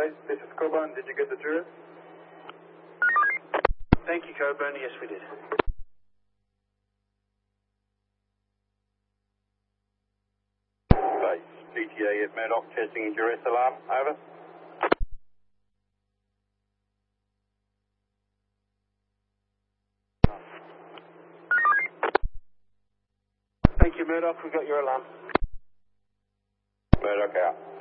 Base, this is Coburn. Did you get the jurors? Thank you, Coburn. Yes, we did. Base, PTA at Murdoch, testing duress alarm. Over. Thank you, Murdoch. We got your alarm. Murdoch out.